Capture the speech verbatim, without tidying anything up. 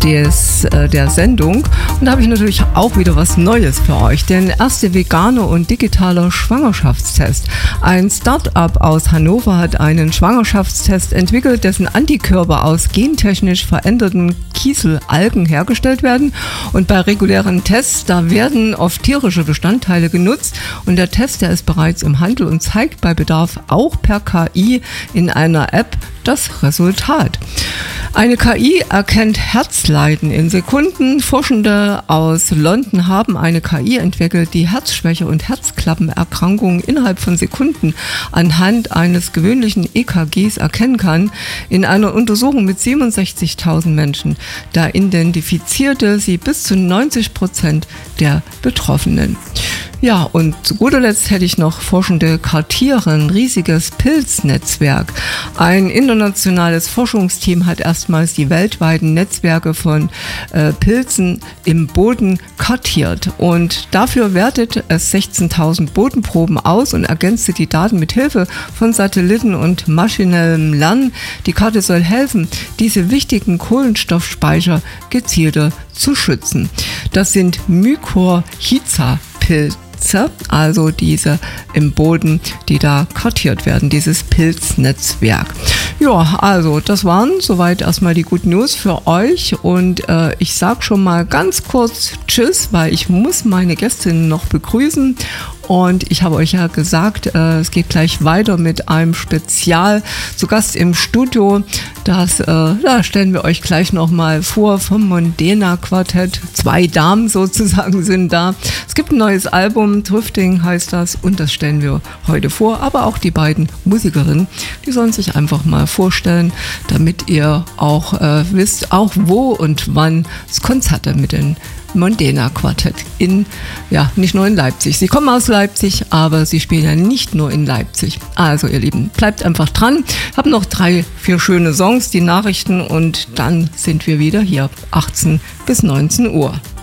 des, äh, der Sendung. Und da habe ich natürlich auch wieder was Neues für euch. Den erste veganer und digitaler Schwangerschaftstest. Ein Start-up aus Hannover hat einen Schwangerschaftstest entwickelt, dessen Antikörper aus gentechnisch veränderten Kieselalgen hergestellt werden. Und bei regulären Tests, da werden oft tierische Bestandteile genutzt. Und der Test, der ist bereits im Handel und zeigt bei Bedarf auch per K I in einer App das Resultat. Eine K I erkennt Herzleiden in Sekunden. Forschende aus London haben eine K I entwickelt, die Herzschwäche und Herzklappenerkrankungen innerhalb von Sekunden anhand eines gewöhnlichen E K Gs erkennen kann. In einer Untersuchung mit siebenundsechzigtausend Menschen, da identifizierte sie bis zu neunzig Prozent der Betroffenen. Ja, und zu guter Letzt hätte ich noch Forschende kartieren, riesiges Pilznetzwerk. Ein internationales Forschungsteam hat erstmals die weltweiten Netzwerke von äh, Pilzen im Boden kartiert. Und dafür wertet es sechzehntausend Bodenproben aus und ergänzte die Daten mit Hilfe von Satelliten und maschinellem Lernen. Die Karte soll helfen, diese wichtigen Kohlenstoffspeicher gezielter zu schützen. Das sind Mykorrhiza-Pilze. Also diese im Boden, die da kartiert werden, dieses Pilznetzwerk. Ja, also das waren soweit erstmal die Good News für euch und äh, ich sage schon mal ganz kurz Tschüss, weil ich muss meine Gästin noch begrüßen. Und ich habe euch ja gesagt, äh, es geht gleich weiter mit einem Spezial zu Gast im Studio. Das äh, da stellen wir euch gleich nochmal vor vom Mondena Quartett. Zwei Damen sozusagen sind da. Es gibt ein neues Album, Drifting heißt das, und das stellen wir heute vor. Aber auch die beiden Musikerinnen, die sollen sich einfach mal vorstellen, damit ihr auch äh, wisst, auch wo und wann es Konzerte mit den Mondena Quartett in, ja, nicht nur in Leipzig. Sie kommen aus Leipzig, aber sie spielen ja nicht nur in Leipzig. Also ihr Lieben, bleibt einfach dran. Ich habe noch drei, vier schöne Songs, die Nachrichten und dann sind wir wieder hier achtzehn bis neunzehn Uhr.